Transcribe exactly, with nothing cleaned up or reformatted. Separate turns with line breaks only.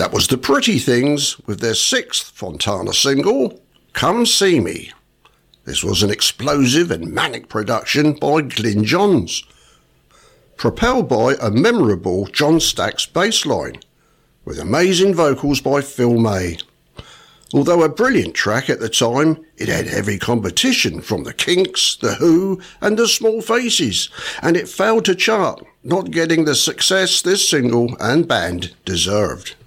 That was the Pretty Things with their sixth Fontana single, Come See Me. This was an explosive and manic production by Glyn Johns, propelled by a memorable John Stax bass line, with amazing vocals by Phil May. Although a brilliant track at the time, it had heavy competition from the Kinks, the Who and the Small Faces, and it failed to chart, not getting the success this single and band deserved.